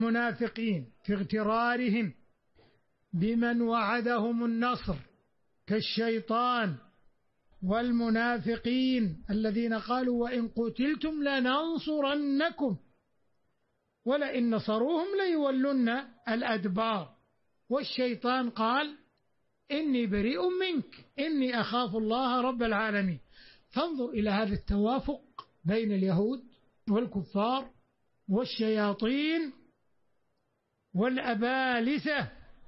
منافقين في اغترارهم بمن وعدهم النصر كالشيطان والمنافقين الذين قالوا وإن قتلتم لننصرنكم ولئن نصروهم ليولن الأدبار. والشيطان قال إني بريء منك إني أخاف الله رب العالمين. فانظر إلى هذا التوافق بين اليهود والكفار والشياطين والأبالسة،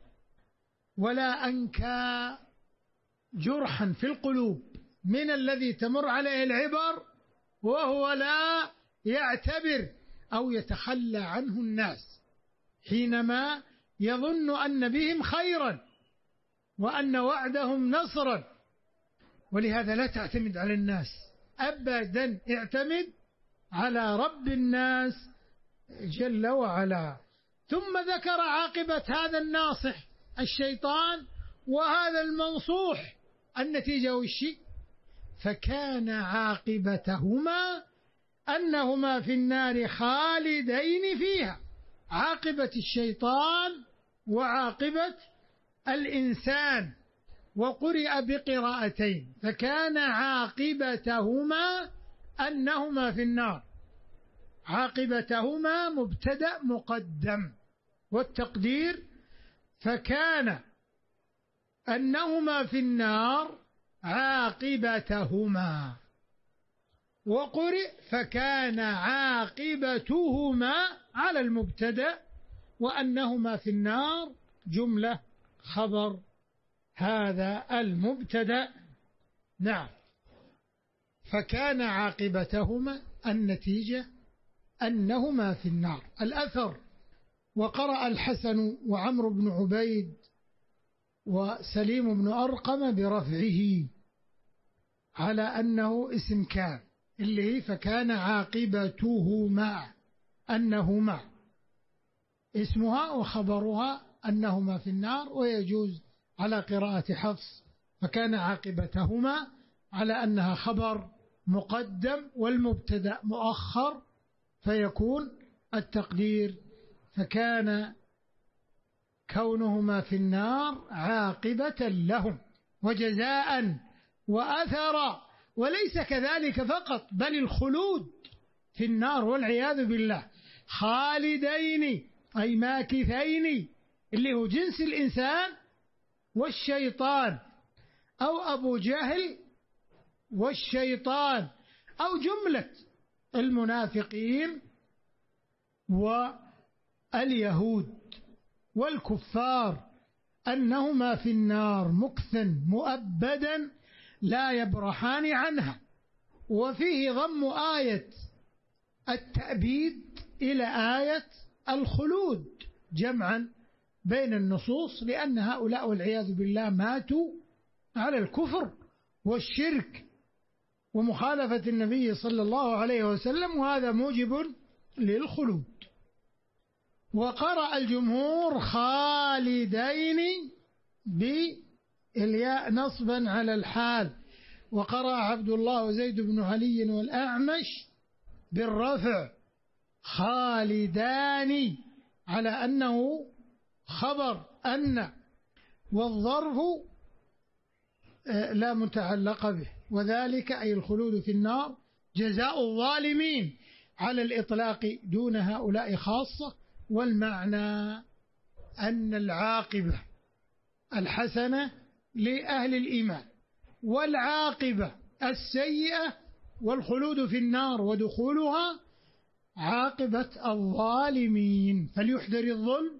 ولا أنكى جرحا في القلوب من الذي تمر عليه العبر وهو لا يعتبر أو يتخلى عنه الناس حينما يظن أن بهم خيرا وأن وعدهم نصرا. ولهذا لا تعتمد على الناس أبدا، اعتمد على رب الناس جل وعلا. ثم ذكر عاقبة هذا الناصح الشيطان وهذا المنصوح. النتيجة والشيء فكان عاقبتهما أنهما في النار خالدين فيها. عاقبة الشيطان وعاقبة الإنسان، وقرئ بقراءتين فكان عاقبتهما أنهما في النار. عاقبتهما مبتدأ مقدم، والتقدير فكان أنهما في النار عاقبتهما، وقرئ فكان عاقبتهما على المبتدأ وأنهما في النار جملة خبر هذا المبتدأ. نعم، فكان عاقبتهما النتيجة أنهما في النار. الأثر: وقرأ الحسن وعمرو بن عبيد وسليم بن أرقم برفعه على أنه اسم كان، اللي فكان عاقبتهما أنهما اسمها وخبرها أنهما في النار. ويجوز على قراءة حفص فكان عاقبتهما على أنها خبر مقدم والمبتدأ مؤخر، فيكون التقدير فكان كونهما في النار عاقبة لهم وجزاء وأثرا. وليس كذلك فقط، بل الخلود في النار والعياذ بالله، خالدين أي ماكثين، اللي هو جنس الإنسان والشيطان أو أبو جهل والشيطان أو جملة المنافقين واليهود والكفار، أنهما في النار مكثا مؤبدا لا يبرحان عنها. وفيه ضم آية التأبيد إلى آية الخلود جمعا بين النصوص، لأن هؤلاء والعياذ بالله ماتوا على الكفر والشرك ومخالفة النبي صلى الله عليه وسلم، وهذا موجب للخلود. وقرأ الجمهور خالدين بالياء نصبا على الحال، وقرأ عبد الله وزيد بن علي والأعمش بالرفع خالدان على أنه خبر أن، والظرف لا متعلق به، وذلك أي الخلود في النار جزاء الظالمين على الإطلاق دون هؤلاء خاصة. والمعنى أن العاقبة الحسنة لأهل الإيمان، والعاقبة السيئة والخلود في النار ودخولها عاقبة الظالمين. فليحذر الظلم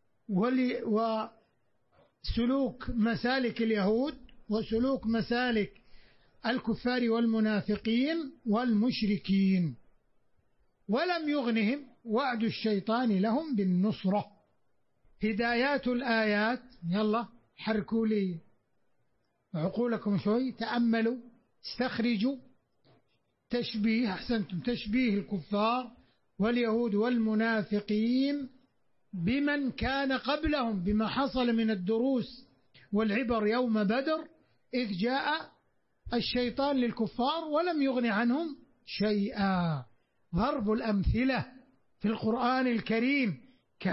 وسلوك مسالك اليهود وسلوك مسالك الكفار والمنافقين والمشركين. ولم يغنهم وعد الشيطان لهم بالنصرة. هدايات الآيات، يلا حركوا لي عقولكم شوي، تأملوا، استخرجوا تشبيه، أحسنتم، تشبيه الكفار واليهود والمنافقين بمن كان قبلهم بما حصل من الدروس والعبر يوم بدر، إذ جاء الشيطان للكفار ولم يغن عنهم شيئا. ضرب الأمثلة في القرآن الكريم